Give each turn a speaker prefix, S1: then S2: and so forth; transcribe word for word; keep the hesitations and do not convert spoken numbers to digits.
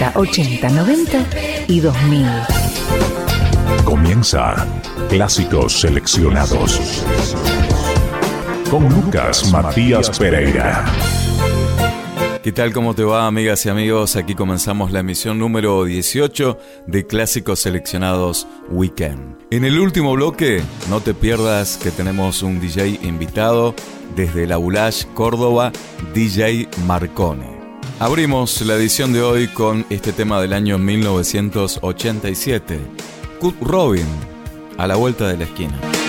S1: setenta, ochenta, noventa y dos mil.
S2: Comienza Clásicos Seleccionados con Lucas Matías Pereira.
S3: ¿Qué tal? ¿Cómo te va, amigas y amigos? Aquí comenzamos la emisión número dieciocho de Clásicos Seleccionados Weekend. En el último bloque, no te pierdas que tenemos un D J invitado desde La Boulaye, Córdoba, D J Marcone. Abrimos la edición de hoy con este tema del año mil novecientos ochenta y siete, Kurt Robin, A la vuelta de la esquina.